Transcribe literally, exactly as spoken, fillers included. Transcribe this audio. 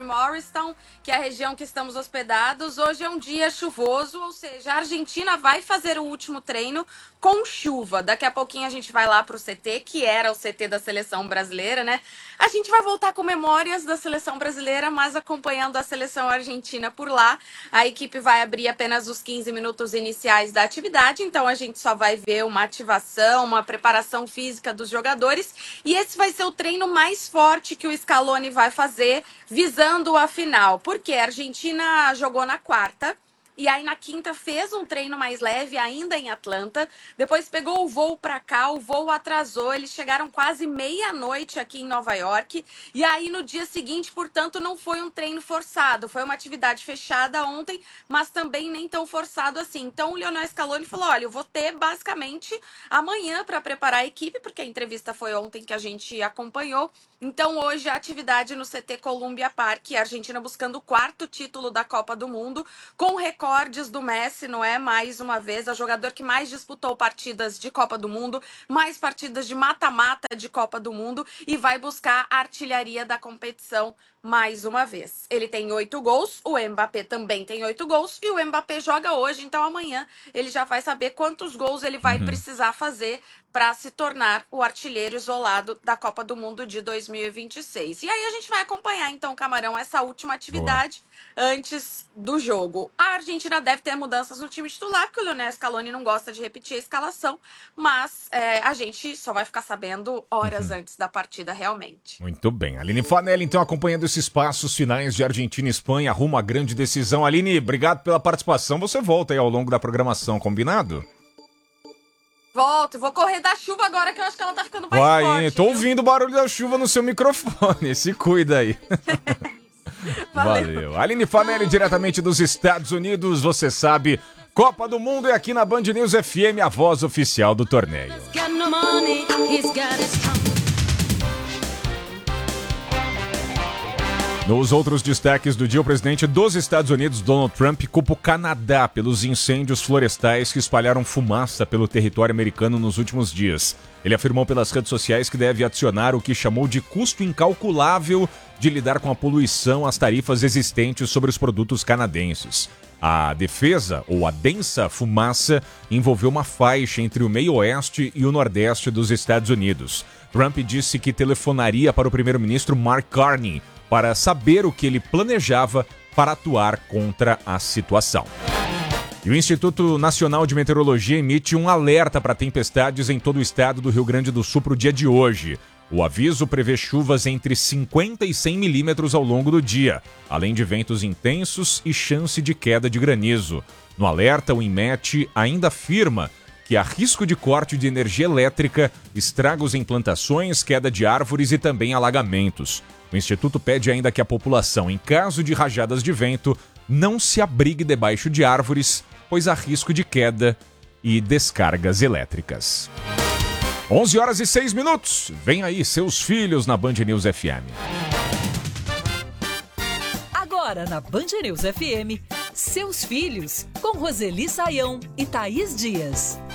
Morristown, que é a região que estamos hospedados. Hoje é um dia chuvoso, ou seja, a Argentina vai fazer o último treino com chuva. Daqui a pouquinho a gente vai lá para o C T, que era o C T da seleção brasileira, né? A gente vai voltar com memórias da seleção brasileira, mas acompanhando a seleção argentina por lá. A equipe vai abrir apenas os quinze minutos iniciais da atividade, então a gente só vai ver uma ativação, uma preparação física dos jogadores. E esse vai ser o treino mais forte que o Scaloni vai fazer, visando a final. Porque a Argentina jogou na quarta. E aí, na quinta, fez um treino mais leve, ainda em Atlanta. Depois pegou o voo para cá, o voo atrasou. Eles chegaram quase meia-noite aqui em Nova York. E aí, no dia seguinte, portanto, não foi um treino forçado. Foi uma atividade fechada ontem, mas também nem tão forçado assim. Então, o Lionel Scaloni falou, olha, eu vou ter, basicamente, amanhã para preparar a equipe, porque a entrevista foi ontem que a gente acompanhou. Então, hoje, a atividade no C T Columbia Park, a Argentina buscando o quarto título da Copa do Mundo, com recordes do Messi, não é? Mais uma vez, é o jogador que mais disputou partidas de Copa do Mundo, mais partidas de mata-mata de Copa do Mundo e vai buscar a artilharia da competição mais uma vez. Ele tem oito gols, o Mbappé também tem oito gols e o Mbappé joga hoje, então amanhã ele já vai saber quantos gols ele vai uhum. precisar fazer para se tornar o artilheiro isolado da Copa do Mundo de dois mil e vinte e seis. E aí a gente vai acompanhar, então, Camarão, essa última atividade Boa. antes do jogo. A Argentina deve ter mudanças no time titular, porque o Lionel Scaloni não gosta de repetir a escalação, mas é, a gente só vai ficar sabendo horas uhum. antes da partida, realmente. Muito bem. Aline Fanelli, então, acompanhando esses passos finais de Argentina e Espanha, rumo à grande decisão. Aline, obrigado pela participação. Você volta aí ao longo da programação, combinado? Volto, vou correr da chuva agora que eu acho que ela tá ficando mais Vai, forte. Vai, tô viu? ouvindo o barulho da chuva no seu microfone, se cuida aí. Valeu. Valeu. Aline Fanelli, diretamente dos Estados Unidos, você sabe, Copa do Mundo é aqui na Band News F M, a voz oficial do torneio. Nos outros destaques do dia, o presidente dos Estados Unidos, Donald Trump, culpa o Canadá pelos incêndios florestais que espalharam fumaça pelo território americano nos últimos dias. Ele afirmou pelas redes sociais que deve adicionar o que chamou de custo incalculável de lidar com a poluição às tarifas existentes sobre os produtos canadenses. A defesa, ou a densa fumaça, envolveu uma faixa entre o meio-oeste e o nordeste dos Estados Unidos. Trump disse que telefonaria para o primeiro-ministro Mark Carney para saber o que ele planejava para atuar contra a situação. E o Instituto Nacional de Meteorologia emite um alerta para tempestades em todo o estado do Rio Grande do Sul para o dia de hoje. O aviso prevê chuvas entre cinquenta e cem milímetros ao longo do dia, além de ventos intensos e chance de queda de granizo. No alerta, o INMET ainda afirma que há risco de corte de energia elétrica, estragos em plantações, queda de árvores e também alagamentos. O Instituto pede ainda que a população, em caso de rajadas de vento, não se abrigue debaixo de árvores, pois há risco de queda e descargas elétricas. onze horas e seis minutos. Vem aí seus filhos na Band News F M. Agora na Band News F M, seus filhos, com Roseli Saião e Thaís Dias.